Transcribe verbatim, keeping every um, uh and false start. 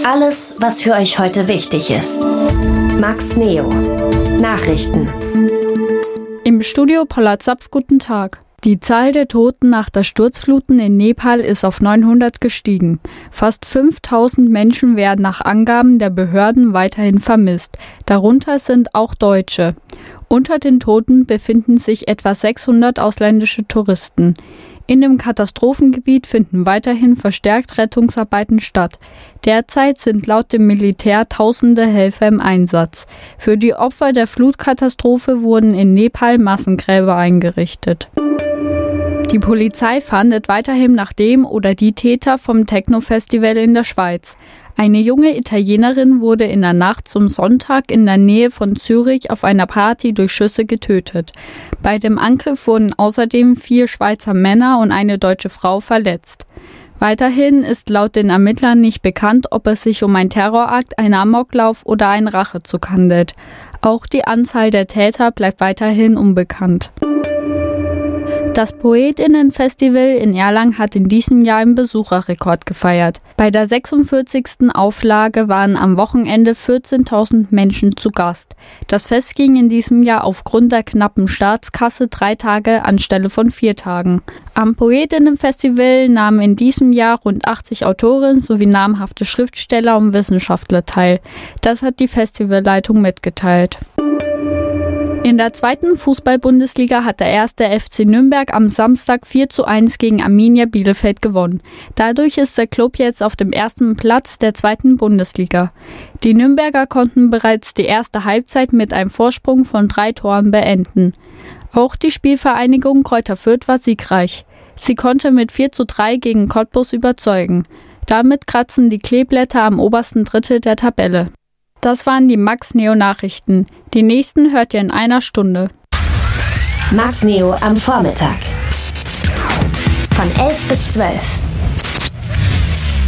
Alles, was für euch heute wichtig ist. Max Neo. Nachrichten. Im Studio Paula Zapf, guten Tag. Die Zahl der Toten nach der Sturzfluten in Nepal ist auf neunhundert gestiegen. Fast fünftausend Menschen werden nach Angaben der Behörden weiterhin vermisst. Darunter sind auch Deutsche. Unter den Toten befinden sich etwa sechshundert ausländische Touristen. In dem Katastrophengebiet finden weiterhin verstärkt Rettungsarbeiten statt. Derzeit sind laut dem Militär tausende Helfer im Einsatz. Für die Opfer der Flutkatastrophe wurden in Nepal Massengräber eingerichtet. Die Polizei fahndet weiterhin nach dem oder die Täter vom Techno-Festival in der Schweiz. Eine junge Italienerin wurde in der Nacht zum Sonntag in der Nähe von Zürich auf einer Party durch Schüsse getötet. Bei dem Angriff wurden außerdem vier Schweizer Männer und eine deutsche Frau verletzt. Weiterhin ist laut den Ermittlern nicht bekannt, ob es sich um einen Terrorakt, einen Amoklauf oder einen Rachezug handelt. Auch die Anzahl der Täter bleibt weiterhin unbekannt. Das Poetinnenfestival in Erlangen hat in diesem Jahr einen Besucherrekord gefeiert. Bei der sechsundvierzigsten Auflage waren am Wochenende vierzehntausend Menschen zu Gast. Das Fest ging in diesem Jahr aufgrund der knappen Staatskasse drei Tage anstelle von vier Tagen. Am Poetinnenfestival nahmen in diesem Jahr rund achtzig Autorinnen sowie namhafte Schriftsteller und Wissenschaftler teil. Das hat die Festivalleitung mitgeteilt. In der zweiten Fußball-Bundesliga hat der erste F C Nürnberg am Samstag vier zu eins gegen Arminia Bielefeld gewonnen. Dadurch ist der Klub jetzt auf dem ersten Platz der zweiten Bundesliga. Die Nürnberger konnten bereits die erste Halbzeit mit einem Vorsprung von drei Toren beenden. Auch die Spielvereinigung Kräuter Fürth war siegreich. Sie konnte mit vier zu drei gegen Cottbus überzeugen. Damit kratzen die Kleeblätter am obersten Drittel der Tabelle. Das waren die Max Neo Nachrichten. Die nächsten hört ihr in einer Stunde. Max Neo am Vormittag. Von elf bis zwölf.